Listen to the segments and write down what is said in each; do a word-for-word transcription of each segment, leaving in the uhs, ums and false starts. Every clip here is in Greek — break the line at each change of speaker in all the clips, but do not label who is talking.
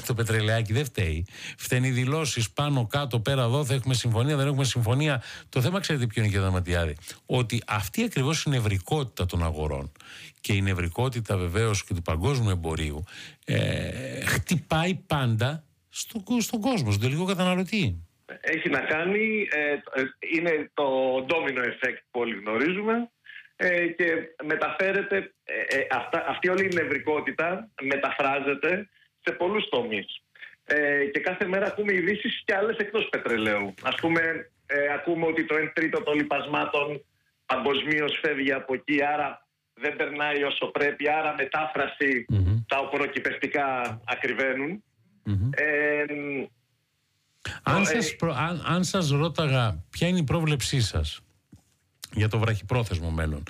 το πετρελαιάκι δεν φταίει. Φταίνει οι δηλώσεις πάνω, κάτω, πέρα, εδώ. Θα έχουμε συμφωνία, δεν έχουμε συμφωνία. Το θέμα, ξέρετε ποιο είναι, κύριε Δαματιάδη? Ότι αυτή ακριβώς η νευρικότητα των αγορών και η νευρικότητα βεβαίως και του παγκόσμιου εμπορίου ε, χτυπάει πάντα στο, στον κόσμο, στον τελικό καταναλωτή.
Έχει να κάνει, ε, είναι το domino effect που όλοι γνωρίζουμε ε, και μεταφέρεται, ε, ε, αυτά, αυτή όλη η νευρικότητα μεταφράζεται σε πολλούς τομείς. Ε, και κάθε μέρα ακούμε ειδήσεις και άλλες εκτός πετρελαίου. Ας πούμε, ε, ακούμε ότι το ένα τρίτο των λιπασμάτων παγκοσμίως φεύγει από εκεί, άρα δεν περνάει όσο πρέπει, άρα μετάφραση mm-hmm. τα οπωροκυπευτικά ακριβένουν. Mm-hmm. Ε,
αν, σας προ, αν, αν σας ρώταγα ποια είναι η πρόβλεψή σας για το βραχυπρόθεσμο μέλλον,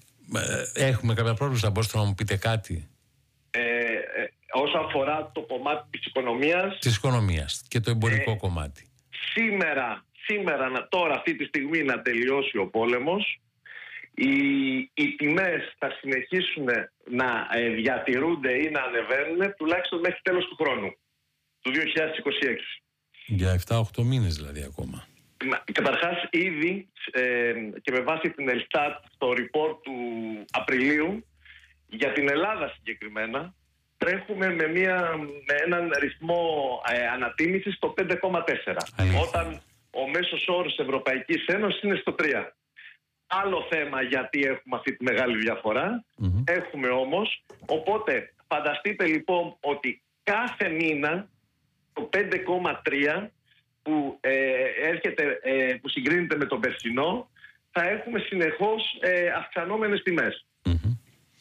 έχουμε κάποια πρόβλεψη, θα μπορούσατε να μου πείτε κάτι?
Ε, ε, όσον αφορά το κομμάτι της οικονομίας,
της οικονομίας και το εμπορικό ε, κομμάτι.
Σήμερα, σήμερα, τώρα αυτή τη στιγμή να τελειώσει ο πόλεμος, οι, οι τιμές θα συνεχίσουν να ε, διατηρούνται ή να ανεβαίνουν τουλάχιστον μέχρι τέλος του χρόνου, του δύο χιλιάδες είκοσι έξι.
Για επτά οχτώ μήνες δηλαδή ακόμα.
Καταρχάς ήδη ε, και με βάση την Ελστάτ στο report του Απριλίου για την Ελλάδα συγκεκριμένα τρέχουμε με, μια, με έναν ρυθμό ε, ανατίμησης στο πέντε κόμμα τέσσερα, όταν ο μέσος όρος Ευρωπαϊκής Ένωσης είναι στο τρία. Άλλο θέμα γιατί έχουμε αυτή τη μεγάλη διαφορά. Mm-hmm. Έχουμε όμως, οπότε φανταστείτε λοιπόν ότι κάθε μήνα το πέντε κόμμα τρία που, ε, έρχεται, ε, που συγκρίνεται με τον περσινό, θα έχουμε συνεχώς ε, αυξανόμενες τιμές.
Mm-hmm.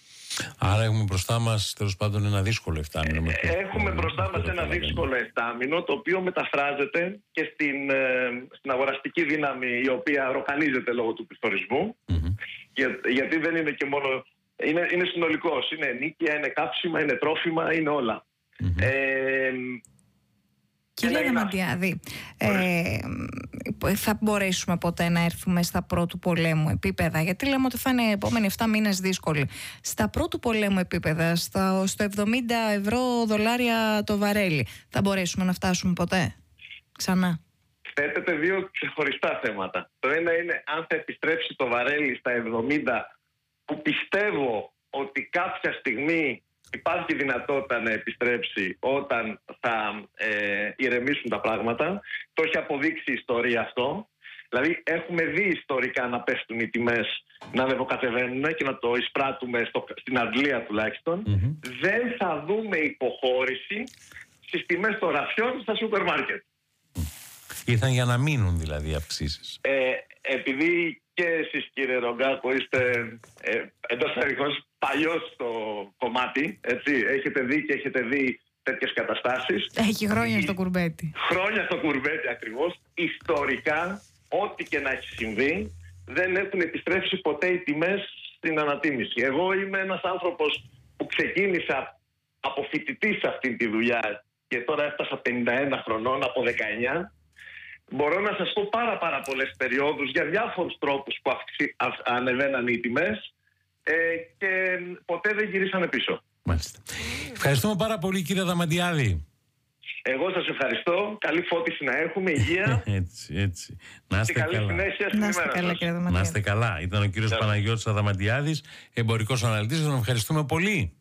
Άρα έχουμε μπροστά μας τέλος πάντων ένα δύσκολο εφτάμινο.
Ε, έχουμε μπροστά μας ένα δύσκολο εφτάμινο, το οποίο μεταφράζεται και στην, ε, στην αγοραστική δύναμη, η οποία ροκανίζεται λόγω του πληθωρισμού. Mm-hmm. Για, γιατί δεν είναι και μόνο... Είναι, είναι συνολικός. Είναι νίκια, είναι κάψιμα, είναι τρόφιμα, είναι όλα. Mm-hmm. Ε,
Κύριε Δαματιάδη, ε, θα μπορέσουμε ποτέ να έρθουμε στα πρώτου πολέμου επίπεδα? Γιατί λέμε ότι θα είναι οι επόμενοι επτά μήνες δύσκολοι. Στα πρώτου πολέμου επίπεδα, στο, στο εβδομήντα ευρώ δολάρια το βαρέλι, θα μπορέσουμε να φτάσουμε ποτέ ξανά?
Θέτεται δύο ξεχωριστά θέματα. Το ένα είναι αν θα επιστρέψει το βαρέλι στα εβδομήντα, που πιστεύω ότι κάποια στιγμή υπάρχει δυνατότητα να επιστρέψει όταν θα ε, ηρεμήσουν τα πράγματα. Το έχει αποδείξει η ιστορία αυτό. Δηλαδή έχουμε δει ιστορικά να πέφτουν οι τιμές, να ανεβοκατεβαίνουν και να το εισπράττουμε στο, στην Αγγλία τουλάχιστον. Mm-hmm. Δεν θα δούμε υποχώρηση στις τιμές των ραφιών στα σούπερ μάρκετ.
Ήρθαν για να μείνουν δηλαδή αυξήσεις.
Ε, επειδή και εσείς, κύριε Ρογκάκο, είστε ε, εντός αριθμός παλιός στο κομμάτι, έτσι, έχετε δει και έχετε δει τέτοιες καταστάσεις.
Έχει χρόνια η... στο κουρμπέτι.
Χρόνια στο κουρμπέτι ακριβώς. Ιστορικά, ό,τι και να έχει συμβεί, δεν έχουν επιστρέψει ποτέ οι τιμές στην ανατίμηση. Εγώ είμαι ένας άνθρωπος που ξεκίνησα από φοιτητής σε αυτή τη δουλειά και τώρα έφτασα πενήντα ένα χρονών από δεκαεννιά. Μπορώ να σας πω πάρα πάρα πολλές περιόδους για διάφορους τρόπους που αυξη... αυ... ανεβαίναν οι τιμές ε, και ποτέ δεν γυρίσανε πίσω.
Μάλιστα. Ευχαριστούμε πάρα πολύ, κύριε Δαμαντιάδη.
Εγώ σας ευχαριστώ. Καλή φώτιση να έχουμε, υγεία.
Έτσι, έτσι. Να είστε
καλή
καλά.
συνέχεια στην
να είστε
ημέρα
καλά,
σας.
κύριε Δαματιάδη.
Να είστε καλά. Ήταν ο κύριος Παναγιώτης Αδαμαντιάδης, εμπορικός αναλυτής. Τον ευχαριστούμε πολύ.